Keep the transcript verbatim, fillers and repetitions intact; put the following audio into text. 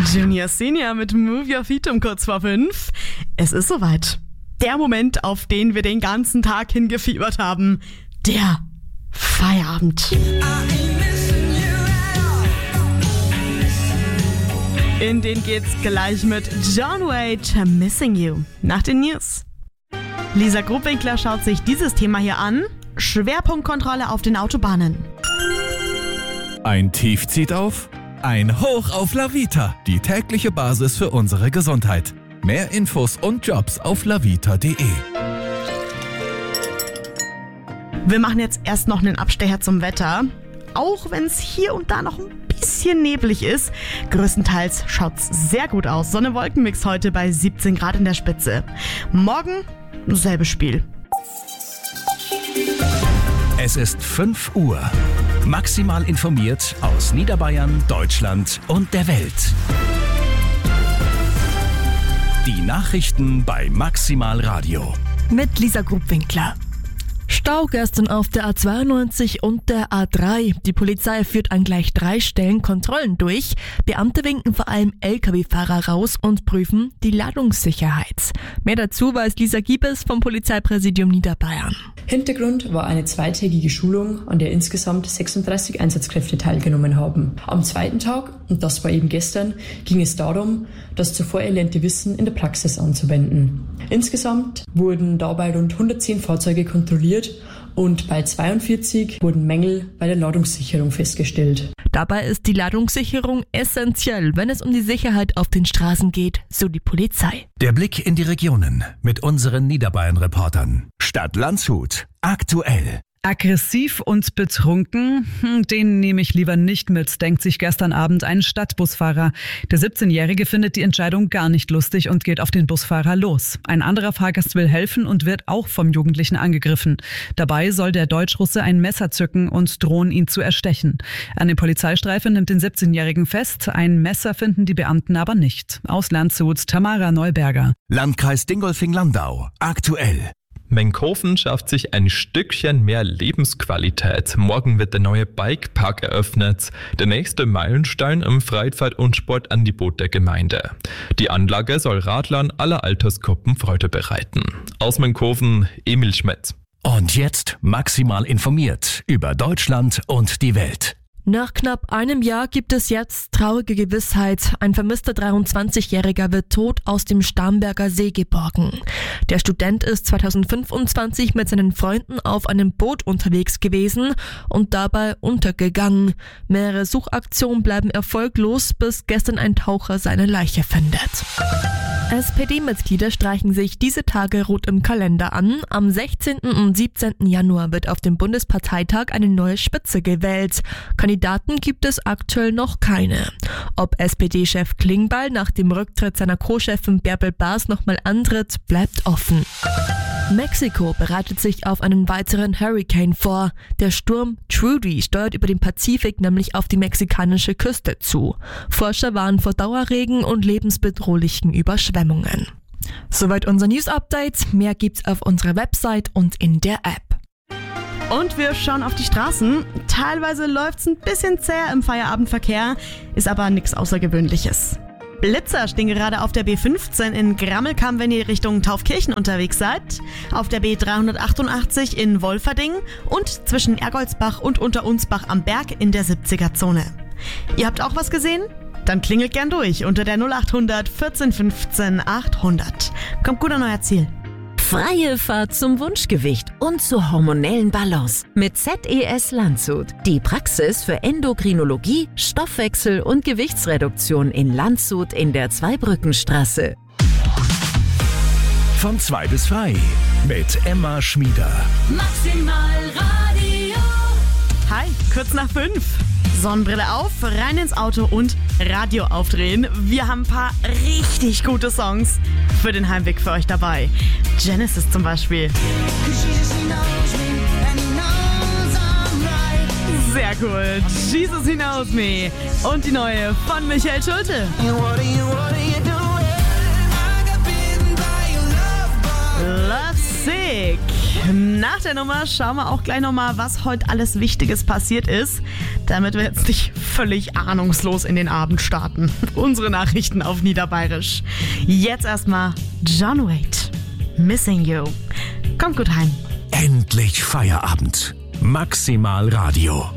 Junior Senior mit Move Your Feet um kurz vor fünf. Es ist soweit. Der Moment, auf den wir den ganzen Tag hingefiebert haben. Der Feierabend. In den geht's gleich mit John Waite, Missing You. Nach den News. Lisa Grubwinkler schaut sich dieses Thema hier an. Schwerpunktkontrolle auf den Autobahnen. Ein Tief zieht auf, ein Hoch auf La Vita, die tägliche Basis für unsere Gesundheit. Mehr Infos und Jobs auf lavita punkt de. Wir machen jetzt erst noch einen Abstecher zum Wetter. Auch wenn es hier und da noch ein bisschen neblig ist, größtenteils schaut's sehr gut aus. Sonne-Wolken-Mix heute bei siebzehn Grad in der Spitze. Morgen selbes Spiel. Es ist fünf Uhr. Maximal informiert aus Niederbayern, Deutschland und der Welt. Die Nachrichten bei Maximal Radio. Mit Lisa Grubwinkler. Stau gestern auf der A zweiundneunzig und der A drei. Die Polizei führt an gleich drei Stellen Kontrollen durch. Beamte winken vor allem L K W-Fahrer raus und prüfen die Ladungssicherheit. Mehr dazu weiß Lisa Giebes vom Polizeipräsidium Niederbayern. Hintergrund war eine zweitägige Schulung, an der insgesamt sechsunddreißig Einsatzkräfte teilgenommen haben. Am zweiten Tag, und das war eben gestern, ging es darum, das zuvor erlernte Wissen in der Praxis anzuwenden. Insgesamt wurden dabei rund hundertzehn Fahrzeuge kontrolliert und bei zweiundvierzig wurden Mängel bei der Ladungssicherung festgestellt. Dabei ist die Ladungssicherung essentiell, wenn es um die Sicherheit auf den Straßen geht, so die Polizei. Der Blick in die Regionen mit unseren Niederbayern-Reportern. Stadt Landshut. Aktuell. Aggressiv und betrunken? Den nehme ich lieber nicht mit, denkt sich gestern Abend ein Stadtbusfahrer. Der siebzehnjährige findet die Entscheidung gar nicht lustig und geht auf den Busfahrer los. Ein anderer Fahrgast will helfen und wird auch vom Jugendlichen angegriffen. Dabei soll der Deutschrusse ein Messer zücken und drohen, ihn zu erstechen. Eine Polizeistreife nimmt den siebzehnjährigen fest. Ein Messer finden die Beamten aber nicht. Aus Landshut, Tamara Neuberger. Landkreis Dingolfing-Landau. Aktuell. Menkhofen schafft sich ein Stückchen mehr Lebensqualität. Morgen wird der neue Bikepark eröffnet. Der nächste Meilenstein im Freizeit- und Sportangebot der Gemeinde. Die Anlage soll Radlern aller Altersgruppen Freude bereiten. Aus Menkhofen, Emil Schmidt. Und jetzt maximal informiert über Deutschland und die Welt. Nach knapp einem Jahr gibt es jetzt traurige Gewissheit. Ein vermisster dreiundzwanzigjähriger wird tot aus dem Starnberger See geborgen. Der Student ist zweitausendfünfundzwanzig mit seinen Freunden auf einem Boot unterwegs gewesen und dabei untergegangen. Mehrere Suchaktionen bleiben erfolglos, bis gestern ein Taucher seine Leiche findet. S P D-Mitglieder streichen sich diese Tage rot im Kalender an. Am sechzehnten und siebzehnten Januar wird auf dem Bundesparteitag eine neue Spitze gewählt. Kandidaten gibt es aktuell noch keine. Ob S P D-Chef Klingbeil nach dem Rücktritt seiner Co-Chefin Bärbel Baas nochmal antritt, bleibt offen. Mexiko bereitet sich auf einen weiteren Hurricane vor. Der Sturm Trudy steuert über den Pazifik nämlich auf die mexikanische Küste zu. Forscher warnen vor Dauerregen und lebensbedrohlichen Überschwemmungen. Soweit unser News-Update. Mehr gibt's auf unserer Website und in der App. Und wir schauen auf die Straßen. Teilweise läuft's ein bisschen zäh im Feierabendverkehr, ist aber nichts Außergewöhnliches. Blitzer stehen gerade auf der B fünfzehn in Grammelkamp, wenn ihr Richtung Taufkirchen unterwegs seid, auf der B dreihundertachtundachtzig in Wolferding und zwischen Ergoldsbach und Unterunsbach am Berg in der siebziger-Zone. Ihr habt auch was gesehen? Dann klingelt gern durch unter der null achthundert vierzehn fünfzehn achthundert. Kommt gut an euer Ziel. Freie Fahrt zum Wunschgewicht und zur hormonellen Balance mit Z E S Landshut. Die Praxis für Endokrinologie, Stoffwechsel und Gewichtsreduktion in Landshut in der Zweibrückenstraße. Von zwei bis frei mit Emma Schmieder. Maximal Radio. Hi, kurz nach fünf. Sonnenbrille auf, rein ins Auto und Radio aufdrehen. Wir haben ein paar richtig gute Songs für den Heimweg für euch dabei. Genesis zum Beispiel. Sehr cool. Jesus, He Knows Me. Und die neue von Michael Schulte. Love Sick. Nach der Nummer schauen wir auch gleich nochmal, was heute alles Wichtiges passiert ist, damit wir jetzt nicht völlig ahnungslos in den Abend starten. Unsere Nachrichten auf Niederbayerisch. Jetzt erstmal John Waite. Missing You. Kommt gut heim. Endlich Feierabend. Maximal Radio.